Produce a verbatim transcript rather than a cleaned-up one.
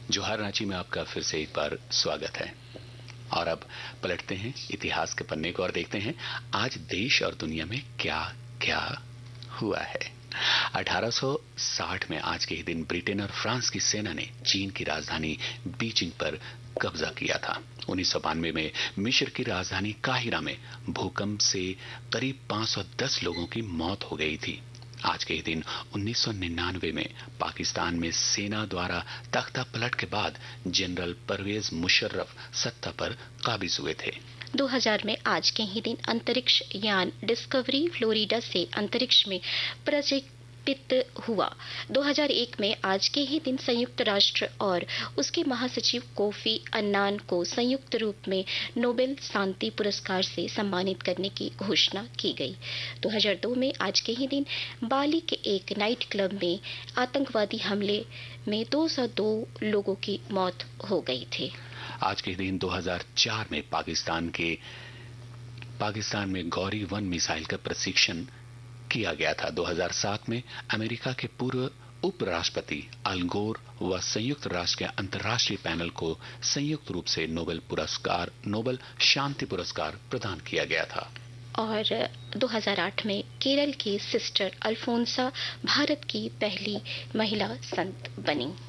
जोहार रांची में आपका फिर से एक बार स्वागत है। और अब पलटते हैं इतिहास के पन्ने को और देखते हैं आज देश और दुनिया में क्या क्या हुआ है। अठारह सौ साठ में आज के ही दिन ब्रिटेन और फ्रांस की सेना ने चीन की राजधानी बीजिंग पर कब्जा किया था। उन्नीस सौ बानवे में मिस्र की राजधानी काहिरा में भूकंप से करीब पाँच सौ दस लोगों की मौत हो गई थी। आज के ही दिन उन्नीस सौ निन्यानवे में पाकिस्तान में सेना द्वारा तख्ता पलट के बाद जनरल परवेज मुशर्रफ सत्ता पर काबिज हुए थे। दो हज़ार में आज के ही दिन अंतरिक्ष यान डिस्कवरी फ्लोरिडा से अंतरिक्ष में प्रक्षेपित हुआ। दो हज़ार एक में आज के ही दिन संयुक्त राष्ट्र और उसके महासचिव कोफी अन्नान को संयुक्त रूप में नोबेल शांति पुरस्कार से सम्मानित करने की घोषणा की गई। दो हज़ार दो में आज के ही दिन बाली के एक नाइट क्लब में आतंकवादी हमले में दो सौ दो लोगों की मौत हो गई थी। आज के दिन दो हज़ार चार में पाकिस्तान के पाकिस्तान में गौरी वन मिसाइल का प्रशिक्षण किया गया था। दो हज़ार सात में अमेरिका के पूर्व उपराष्ट्रपति अल गोर व संयुक्त राष्ट्र के अंतर्राष्ट्रीय पैनल को संयुक्त रूप से नोबेल पुरस्कार नोबेल शांति पुरस्कार प्रदान किया गया था। और दो हज़ार आठ में केरल की सिस्टर अल्फोंसा भारत की पहली महिला संत बनी।